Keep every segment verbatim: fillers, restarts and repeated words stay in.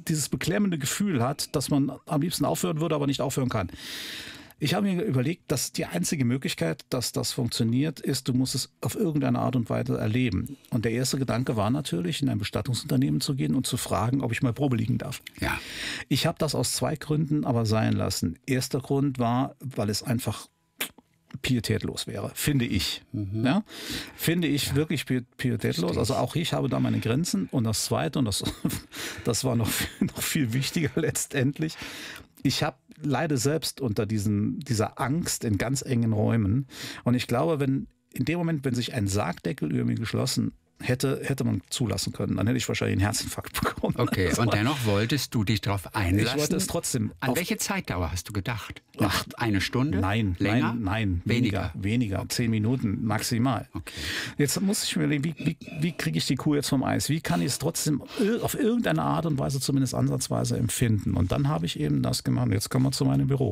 dieses beklemmende Gefühl hat, dass man am liebsten aufhören würde, aber nicht aufhören kann. Ich habe mir überlegt, dass die einzige Möglichkeit, dass das funktioniert, ist, du musst es auf irgendeine Art und Weise erleben. Und der erste Gedanke war natürlich, in ein Bestattungsunternehmen zu gehen und zu fragen, ob ich mal Probe liegen darf. Ja. Ich habe das aus zwei Gründen aber sein lassen. Erster Grund war, weil es einfach pietätlos wäre, finde ich. Mhm. Ja? Finde ich ja. wirklich pietätlos. Also auch ich habe da meine Grenzen. Und das Zweite, und das, das war noch, noch viel wichtiger letztendlich, ich habe leide selbst unter diesen, dieser Angst in ganz engen Räumen. Und ich glaube, wenn in dem Moment, wenn sich ein Sargdeckel über mir geschlossen hätte, hätte man zulassen können, dann hätte ich wahrscheinlich einen Herzinfarkt bekommen. Okay, und dennoch wolltest du dich darauf einlassen? Ich wollte es trotzdem. An welche Zeitdauer hast du gedacht? Ach, eine Stunde? Nein, länger? nein, nein. Weniger, weniger. weniger okay. Zehn Minuten maximal. Okay. Jetzt muss ich mir überlegen, wie, wie, wie kriege ich die Kuh jetzt vom Eis? Wie kann ich es trotzdem auf irgendeine Art und Weise, zumindest ansatzweise, empfinden? Und dann habe ich eben das gemacht. Jetzt kommen wir zu meinem Büro.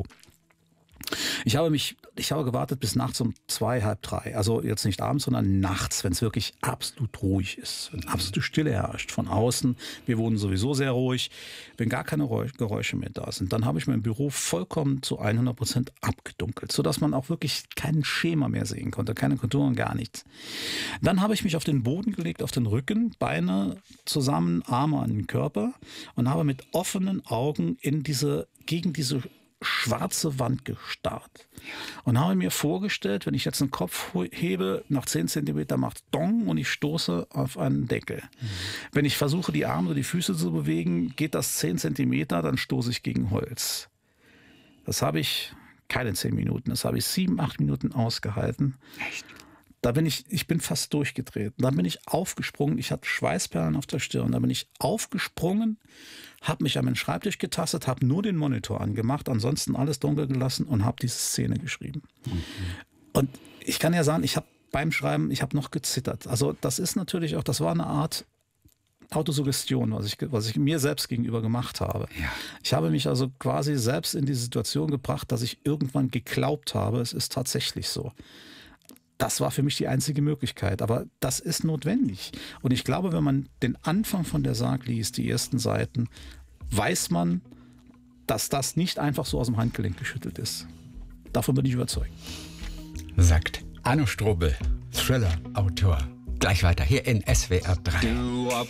Ich habe mich, ich habe gewartet bis nachts um zwei, halb drei. Also jetzt nicht abends, sondern nachts, wenn es wirklich absolut ruhig ist, wenn absolute Stille herrscht von außen. Wir wohnen sowieso sehr ruhig, wenn gar keine Geräusche mehr da sind. Dann habe ich mein Büro vollkommen zu hundert Prozent abgedunkelt, sodass man auch wirklich kein Schema mehr sehen konnte, keine Konturen, gar nichts. Dann habe ich mich auf den Boden gelegt, auf den Rücken, Beine zusammen, Arme an den Körper und habe mit offenen Augen in diese, gegen diese schwarze Wand gestarrt und habe mir vorgestellt, wenn ich jetzt einen Kopf hebe, nach zehn Zentimeter macht Dong und ich stoße auf einen Deckel. Mhm. Wenn ich versuche, die Arme oder die Füße zu bewegen, geht das zehn Zentimeter, dann stoße ich gegen Holz. Das habe ich keine zehn Minuten, das habe ich sieben, acht Minuten ausgehalten. Echt? Da bin ich, ich bin fast durchgedreht. Dann bin ich aufgesprungen, ich hatte Schweißperlen auf der Stirn. Da bin ich aufgesprungen, habe mich an den Schreibtisch getastet, habe nur den Monitor angemacht, ansonsten alles dunkel gelassen und habe diese Szene geschrieben. Mhm. Und ich kann ja sagen, ich habe beim Schreiben, ich habe noch gezittert. Also das ist natürlich auch, das war eine Art Autosuggestion, was ich, was ich mir selbst gegenüber gemacht habe. Ja. Ich habe mich also quasi selbst in die Situation gebracht, dass ich irgendwann geglaubt habe, es ist tatsächlich so. Das war für mich die einzige Möglichkeit, aber das ist notwendig. Und ich glaube, wenn man den Anfang von der Sarg liest, die ersten Seiten, weiß man, dass das nicht einfach so aus dem Handgelenk geschüttelt ist. Davon bin ich überzeugt. Sagt Arno Strobel, Thriller-Autor. Gleich weiter hier in S W R drei.